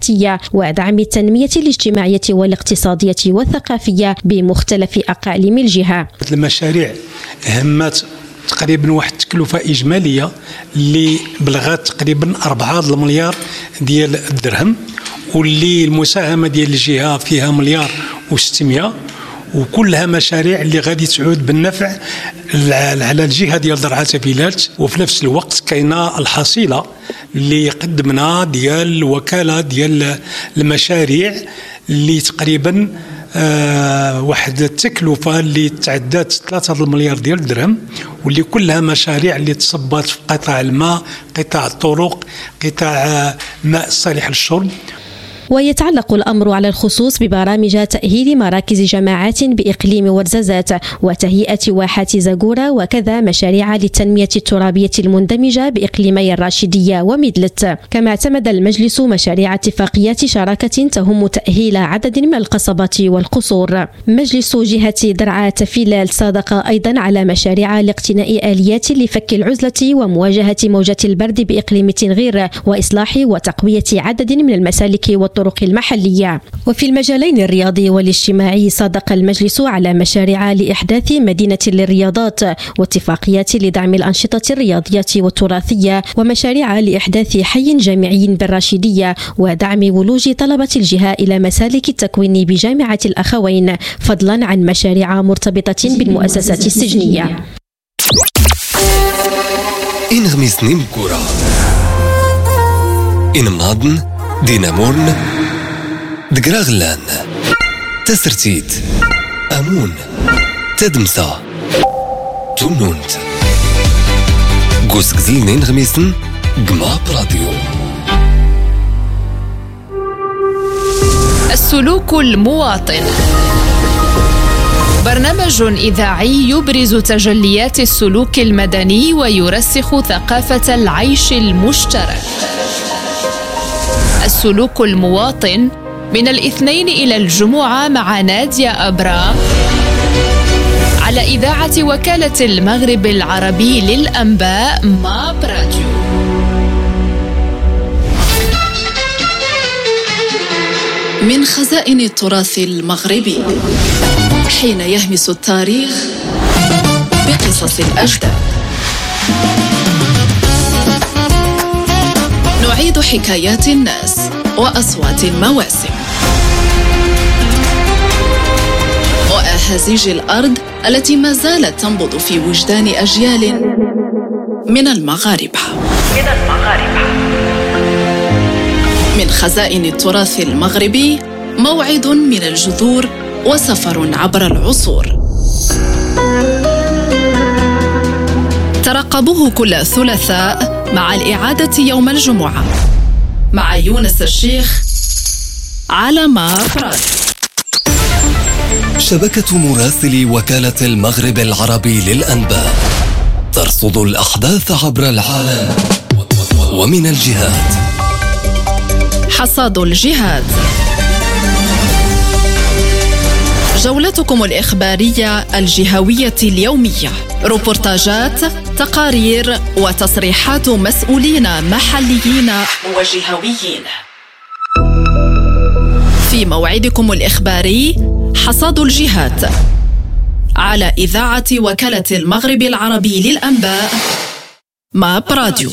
التراثية ودعم التنمية الاجتماعية والاقتصادية والثقافية بمختلف أقاليم الجهة. المشاريع همات تقريبا واحد التكلفة إجمالية اللي بلغت تقريبا 4 مليار ديال الدرهم، واللي المساهمة ديال الجهة فيها 1.6 مليار، وكلها مشاريع اللي غادي تعود بالنفع على الجهة ديال درعا فيلات. وفي نفس الوقت كاينه الحصيلة اللي قدمنا ديال الوكالة ديال المشاريع اللي تقريبا واحد التكلفة اللي تعدات 3 مليار ديال الدرهم، واللي كلها مشاريع اللي تصبت في قطاع الماء، قطاع الطرق، قطاع ماء صالح للشرب. ويتعلق الأمر على الخصوص ببرامج تأهيل مراكز جماعات بإقليم ورزازات وتهيئة واحات زاغورا، وكذا مشاريع للتنمية الترابية المندمجة بإقليمي الراشدية وميدلت. كما اعتمد المجلس مشاريع اتفاقيات شراكة تهم تأهيل عدد من القصبات والقصور. مجلس جهة درعا تفيلال صادق أيضا على مشاريع لاقتناء آليات لفك العزلة ومواجهة موجة البرد بإقليم تنغير، وإصلاح وتقوية عدد من المسالك والطرق المحلية. وفي المجالين الرياضي والاجتماعي صادق المجلس على مشاريع لإحداث مدينة للرياضات، واتفاقيات لدعم الأنشطة الرياضية والتراثية، ومشاريع لإحداث حي جامعي بالراشدية، ودعم ولوج طلبة الجهة إلى مسالك التكوين بجامعة الأخوين، فضلا عن مشاريع مرتبطة بالمؤسسات السجنية. إن غميسني مكورة إن مناضن دينامورن دقراغلان تسرتيت أمون تدمسا تونونت قوس قزلنين غميسن قما براديو. السلوك المواطن، برنامج إذاعي يبرز تجليات السلوك المدني ويرسخ ثقافة العيش المشترك. السلوك المواطن من الاثنين إلى الجمعة مع نادية أبرام على إذاعة وكالة المغرب العربي للأنباء ماب راديو. من خزائن التراث المغربي، حين يهمس التاريخ بقصص الأجداد، نعيد حكايات الناس وأصوات المواسم وأهازيج الأرض التي ما زالت تنبض في وجدان أجيال من المغاربة. من خزائن التراث المغربي، موعد من الجذور وسفر عبر العصور. ترقبوه كل ثلاثاء مع الإعادة يوم الجمعة مع يونس الشيخ على ماب راديو. شبكة مراسلي وكالة المغرب العربي للأنباء ترصد الأحداث عبر العالم ومن الجهات. حصاد الجهات، جولتكم الإخبارية الجهوية اليومية، روبورتاجات، تقارير وتصريحات مسؤولين محليين وجهويين. في موعدكم الإخباري حصاد الجهات على إذاعة وكالة المغرب العربي للأنباء ماب راديو.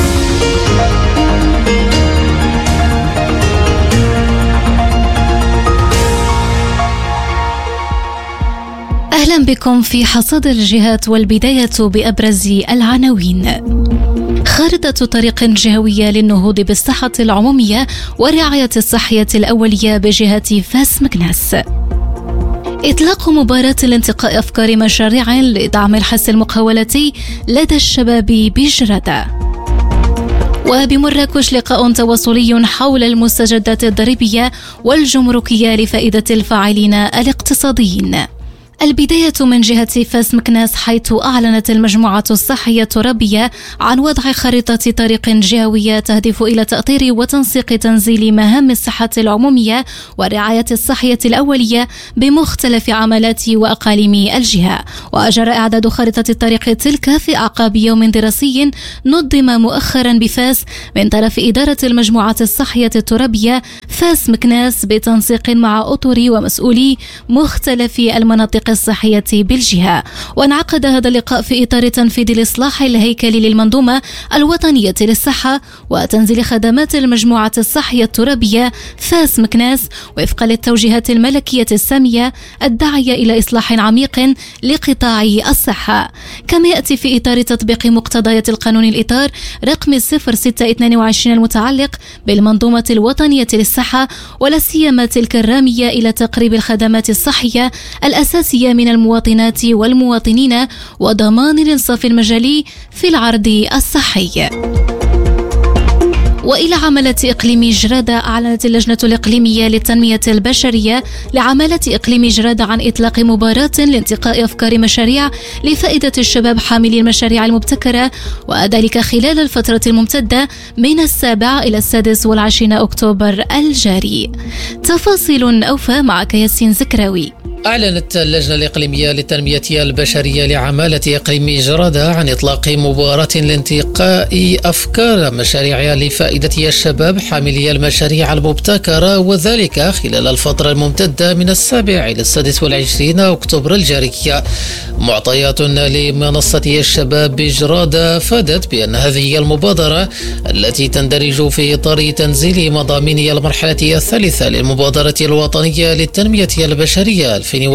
أهلا بكم في حصاد الجهات، والبداية بأبرز العناوين. خارطة طريق جهوية للنهوض بالصحة العمومية والرعاية الصحية الأولية بجهة فاس مكناس. إطلاق مباراة لانتقاء أفكار مشاريع لدعم الحس المقاولتي لدى الشباب بجردة. وبمراكش لقاء تواصلي حول المستجدات الضريبية والجمركية لفائدة الفاعلين الاقتصاديين. البداية من جهة فاس مكناس، حيث أعلنت المجموعة الصحية الترابية عن وضع خريطة طريق جهوية تهدف إلى تأطير وتنسيق تنزيل مهام الصحة العمومية والرعاية الصحية الأولية بمختلف عملات وأقاليم الجهة. وجرى إعداد خريطة الطريق تلك في أعقاب يوم دراسي نظم مؤخرا بفاس من طرف إدارة المجموعة الصحية الترابية فاس مكناس بتنسيق مع أطر ومسؤولي مختلف المناطق الصحية بالجهة. وانعقد هذا اللقاء في إطار تنفيذ الإصلاح الهيكلي للمنظومة الوطنية للصحة وتنزيل خدمات المجموعة الصحية الترابية فاس مكناس وفقا للتوجيهات الملكية السامية الداعية إلى إصلاح عميق لقطاع الصحة. كما يأتي في إطار تطبيق مقتضيات القانون الإطار رقم 0622 المتعلق بالمنظومة الوطنية للصحة، ولا سيما تلك الرامية إلى تقريب الخدمات الصحية الأساسية من المواطنات والمواطنين وضمان الإنصاف المجالي في العرض الصحي. وإلى عملة إقليم جرادة، أعلنت اللجنة الإقليمية للتنمية البشرية لعمالة إقليم جرادة عن إطلاق مباراة لانتقاء أفكار مشاريع لفائدة الشباب حاملي المشاريع المبتكرة، وذلك خلال الفترة الممتدة من 7 إلى 26 أكتوبر الجاري. تفاصيل أوفى مع ياسين زكراوي. أعلنت اللجنة الإقليمية للتنمية البشرية لعمالة إقليم جرادة عن إطلاق مباراة لانتقاء أفكار مشاريع لفائدة الشباب حاملي المشاريع المبتكرة، وذلك خلال الفترة الممتدة من 7 إلى 26 أكتوبر الجاري. معطيات لمنصة الشباب بجرادة فادت بأن هذه المبادرة التي تندرج في إطار تنزيل مضامين المرحلة الثالثة للمبادرة الوطنية للتنمية البشرية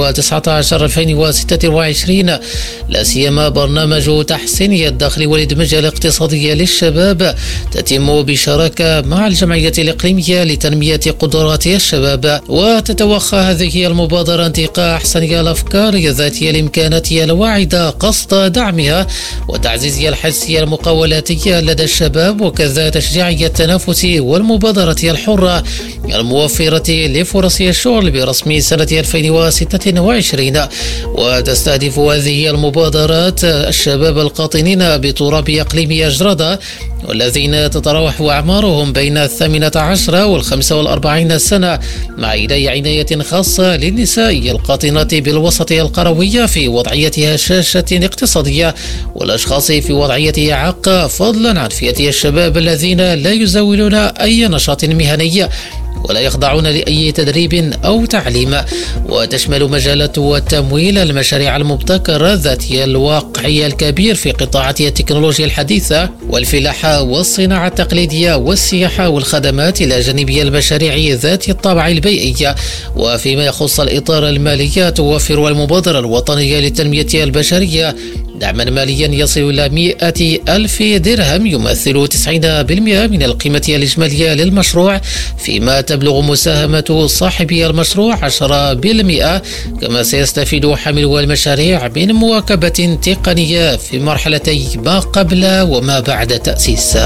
2019-2026، لا سيما برنامج تحسين الدخل والإدماج الاقتصادي للشباب، تتم بشراكة مع الجمعية الإقليمية لتنمية قدرات الشباب. وتتوخى هذه المبادرة انتقاء أحسن الأفكار ذاتية الإمكانات الواعدة قصد دعمها وتعزيز الحسية المقاولاتية لدى الشباب، وكذا تشجيع التنافس والمبادرة الحرة الموفرة لفرص الشغل برسم سنة 2026. وتستهدف هذه المبادرات الشباب القاطنين بتراب إقليم جرادة والذين تتراوح أعمارهم بين 18 و45 سنة، مع إيلاء عناية خاصة للنساء القاطنات بالوسط القروي في وضعية هشاشة اقتصادية، والأشخاص في وضعية إعاقة، فضلا عن فئة الشباب الذين لا يزاولون أي نشاط مهني ولا يخضعون لأي تدريب أو تعليم. وتشمل مجالات التمويل المشاريع المبتكرة ذاتية الواقعية الكبير في قطاعات التكنولوجيا الحديثة والفلاحة والصناعة التقليدية والسياحة والخدمات، إلى جانب المشاريع ذات الطابع البيئي. وفيما يخص الإطار المالي، توفر المبادرة الوطنية للتنمية البشرية دعما ماليا يصل إلى 100,000 درهم يمثل 90% من القيمة الإجمالية للمشروع، فيما تبلغ مساهمة صاحب المشروع 10%. كما سيستفيد حاملو المشاريع من مواكبة تقنية في مرحلتي ما قبل وما بعد تأسيس.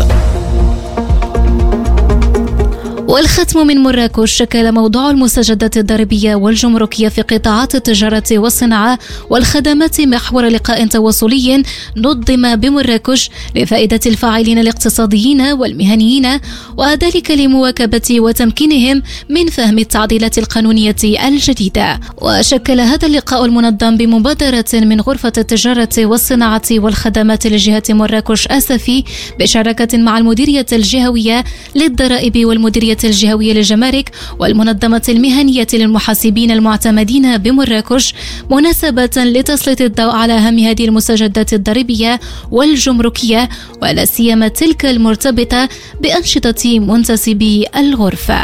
والختم من مراكش، شكل موضوع المستجدات الضريبية والجمركية في قطاعات التجارة والصناعة والخدمات محور لقاء تواصلي نظم بمراكش لفائدة الفاعلين الاقتصاديين والمهنيين، وذلك لمواكبة وتمكينهم من فهم التعديلات القانونية الجديدة. وشكل هذا اللقاء المنظم بمبادرة من غرفة التجارة والصناعة والخدمات لجهة مراكش أسفي بشراكة مع المديرية الجهوية للضرائب والمديرية الجهوية للجمارك والمنظمة المهنية للمحاسبين المعتمدين بمراكش، مناسبة لتسليط الضوء على أهم هذه المستجدات الضريبية والجمركية، ولا سيما تلك المرتبطة بأنشطة منتسبي الغرفة.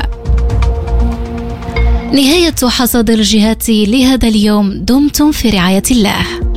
نهاية حصاد الجهات لهذا اليوم، دمتم في رعاية الله.